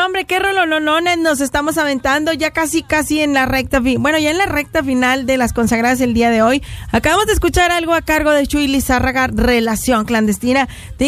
hombre, qué rololonones nos estamos aventando ya casi en la recta final de las consagradas el día de hoy. Acabamos de escuchar algo a cargo de Chuy Lizárraga, Relación Clandestina.